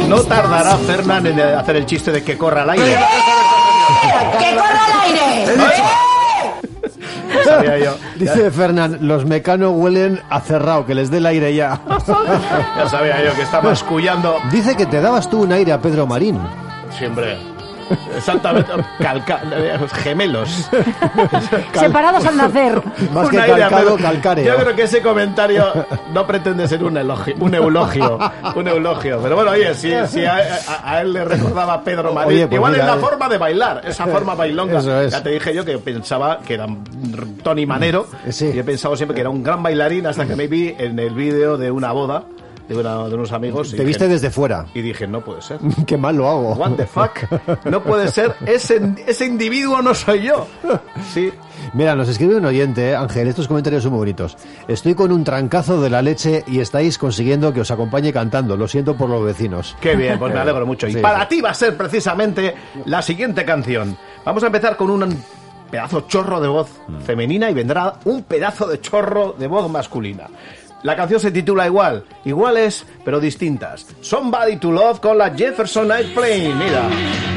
No tardará Fernán en hacer el chiste de que corra al aire. ¡Que corra al aire! Sabía yo. Dice Fernán, los mecanos huelen a cerrado, que les dé el aire ya. Ya sabía yo que está mascullando. Dice que te dabas tú un aire a Pedro Marín. Siempre. Exactamente. Gemelos. Separados al nacer. Más que Un aire a calcado, Pedro. calcáreo. Yo creo que ese comentario no pretende ser un eulogio. Pero bueno, oye, si a él le recordaba a Pedro Marín, Oye, pues igual mira, es la forma de bailar, esa forma bailonga. Eso es. Ya te dije yo que pensaba que era Tony Manero. Sí. Y he pensado siempre que era un gran bailarín hasta que me vi en el vídeo de una boda de unos amigos. Te viste desde fuera. Y dije, no puede ser. Qué mal lo hago. What the fuck? No puede ser. Ese individuo no soy yo. Sí. Mira, nos escribe un oyente, Ángel, estos comentarios son muy bonitos. Estoy con un trancazo de la leche y estáis consiguiendo que os acompañe cantando. Lo siento por los vecinos. Qué bien, pues me alegro mucho. Y Sí, para sí. ti va a ser precisamente la siguiente canción. Vamos a empezar con un pedazo chorro de voz femenina y vendrá un pedazo de chorro de voz masculina. La canción se titula iguales pero distintas. Somebody to Love con la Jefferson Airplane. Mira.